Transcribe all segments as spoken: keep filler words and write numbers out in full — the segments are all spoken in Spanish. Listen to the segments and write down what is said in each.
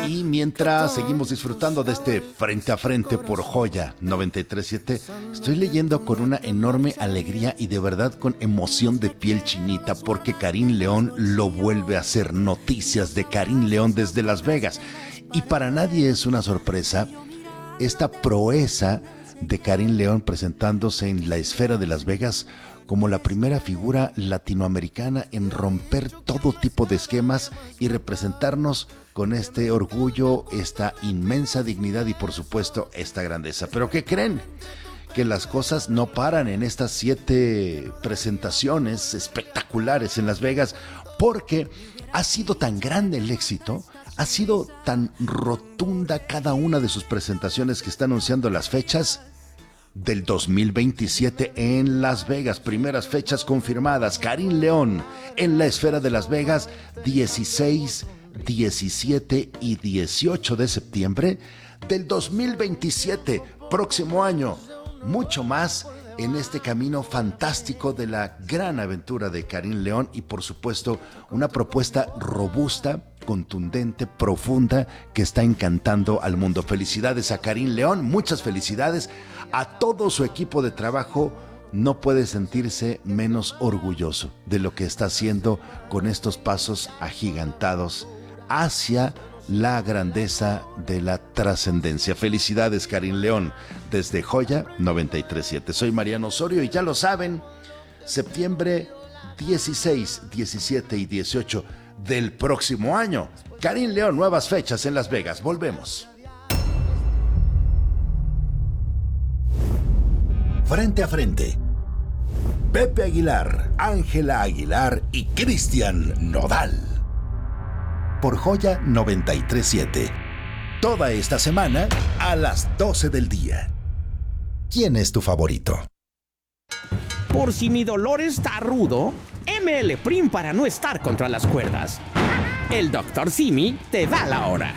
Y mientras seguimos disfrutando de este Frente a Frente por Joya noventa y tres punto siete, estoy leyendo con una enorme alegría y de verdad con emoción de piel chinita, porque Karim León lo vuelve a hacer. Noticias de Karim León desde Las Vegas. Y para nadie es una sorpresa esta proeza de Karim León presentándose en la esfera de Las Vegas como la primera figura latinoamericana en romper todo tipo de esquemas y representarnos con este orgullo, esta inmensa dignidad y por supuesto esta grandeza. ¿Pero qué creen? Que las cosas no paran en estas siete presentaciones espectaculares en Las Vegas, porque ha sido tan grande el éxito, ha sido tan rotunda cada una de sus presentaciones que está anunciando las fechas del dos mil veintisiete en Las Vegas. Primeras fechas confirmadas. Karim León en la esfera de Las Vegas, dieciséis, diecisiete y dieciocho de septiembre del dos mil veintisiete, próximo año. Mucho más en este camino fantástico de la gran aventura de Karim León y por supuesto una propuesta robusta, contundente, profunda, que está encantando al mundo. Felicidades a Karim León, muchas felicidades a todo su equipo de trabajo. No puede sentirse menos orgulloso de lo que está haciendo con estos pasos agigantados hacia la grandeza de la trascendencia. Felicidades, Karim León, desde Joya noventa y tres punto siete. Soy Mariano Osorio y ya lo saben, septiembre dieciséis, diecisiete y dieciocho del próximo año. Karim León, nuevas fechas en Las Vegas. Volvemos. Frente a Frente. Pepe Aguilar, Ángela Aguilar y Cristian Nodal. Por Joya noventa y tres punto siete. Toda esta semana a las doce del día. ¿Quién es tu favorito? Por si mi dolor está rudo, M L Prim para no estar contra las cuerdas. El doctor Simi te da la hora.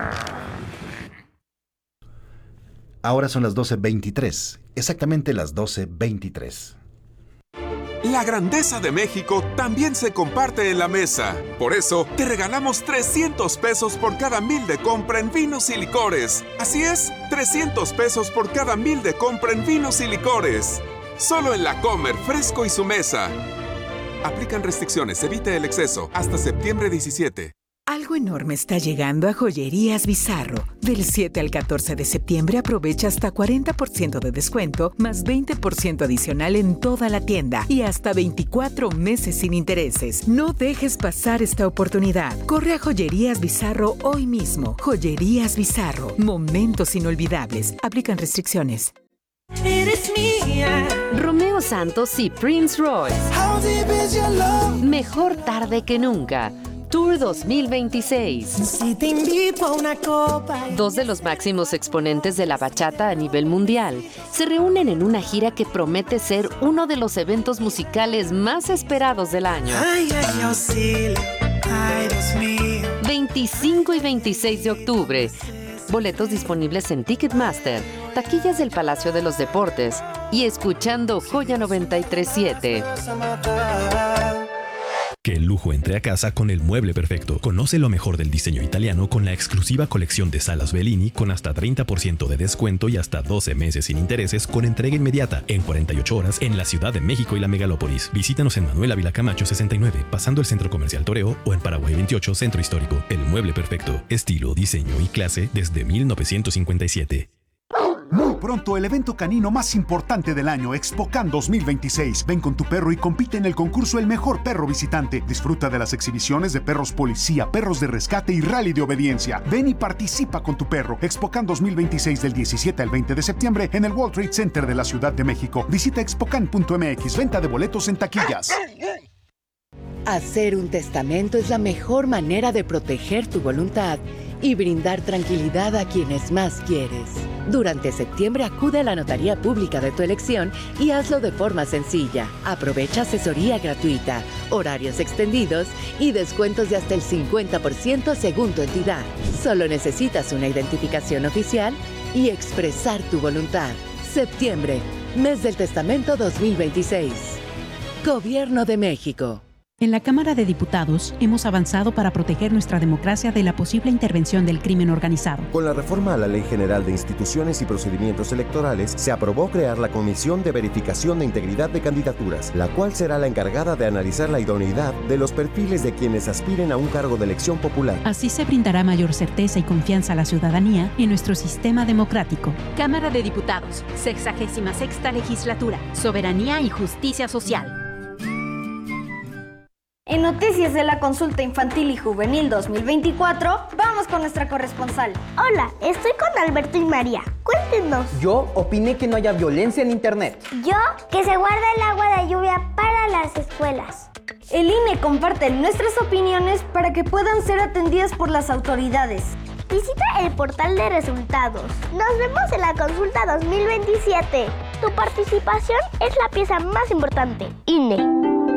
Ahora son las doce veintitrés, exactamente las doce veintitrés. La grandeza de México también se comparte en la mesa. Por eso, te regalamos trescientos pesos por cada mil de compra en vinos y licores. Así es, trescientos pesos por cada mil de compra en vinos y licores. Solo en La Comer, Fresco y Su Mesa. Aplican restricciones, evite el exceso. Hasta septiembre diecisiete. Algo enorme está llegando a Joyerías Bizarro. Del siete al catorce de septiembre aprovecha hasta cuarenta por ciento de descuento, más veinte por ciento adicional en toda la tienda y hasta veinticuatro meses sin intereses. No dejes pasar esta oportunidad. Corre a Joyerías Bizarro hoy mismo. Joyerías Bizarro. Momentos inolvidables. Aplican restricciones. Eres mía. Romeo Santos y Prince Royce. How deep is your love? Mejor tarde que nunca. Tour dos mil veintiséis. Si te invito a una copa. Dos de los máximos exponentes de la bachata a nivel mundial se reúnen en una gira que promete ser uno de los eventos musicales más esperados del año. Ay, ay, auxilio. Ay, Dios mío. veinticinco y veintiséis de octubre. Boletos disponibles en Ticketmaster, taquillas del Palacio de los Deportes y escuchando Joya noventa y tres punto siete. Que el lujo entre a casa con el mueble perfecto. Conoce lo mejor del diseño italiano con la exclusiva colección de salas Bellini con hasta treinta por ciento de descuento y hasta doce meses sin intereses con entrega inmediata en cuarenta y ocho horas en la Ciudad de México y la Megalópolis. Visítanos en Manuel Ávila Camacho sesenta y nueve, pasando el Centro Comercial Toreo, o en Paraguay veintiocho, Centro Histórico. El mueble perfecto. Estilo, diseño y clase desde mil novecientos cincuenta y siete. Muy pronto el evento canino más importante del año, ExpoCan dos mil veintiséis. Ven con tu perro y compite en el concurso El Mejor Perro Visitante. Disfruta de las exhibiciones de perros policía, perros de rescate y rally de obediencia. Ven y participa con tu perro. ExpoCan dos mil veintiséis del diecisiete al veinte de septiembre en el World Trade Center de la Ciudad de México. Visita expocan punto m x. Venta de boletos en taquillas. Hacer un testamento es la mejor manera de proteger tu voluntad y brindar tranquilidad a quienes más quieres. Durante septiembre acude a la notaría pública de tu elección y hazlo de forma sencilla. Aprovecha asesoría gratuita, horarios extendidos y descuentos de hasta el cincuenta por ciento según tu entidad. Solo necesitas una identificación oficial y expresar tu voluntad. Septiembre, mes del testamento dos mil veintiséis. Gobierno de México. En la Cámara de Diputados hemos avanzado para proteger nuestra democracia de la posible intervención del crimen organizado. Con la reforma a la Ley General de Instituciones y Procedimientos Electorales, se aprobó crear la Comisión de Verificación de Integridad de Candidaturas, la cual será la encargada de analizar la idoneidad de los perfiles de quienes aspiren a un cargo de elección popular. Así se brindará mayor certeza y confianza a la ciudadanía en nuestro sistema democrático. Cámara de Diputados, sexagésima sexta Legislatura, Soberanía y Justicia Social. En Noticias de la Consulta Infantil y Juvenil dos mil veinticuatro, vamos con nuestra corresponsal. Hola, estoy con Alberto y María. Cuéntenos. Yo opiné que no haya violencia en Internet. Yo, que se guarda el agua de lluvia para las escuelas. El I N E comparte nuestras opiniones para que puedan ser atendidas por las autoridades. Visita el portal de resultados. Nos vemos en la Consulta dos mil veintisiete. Tu participación es la pieza más importante. I N E.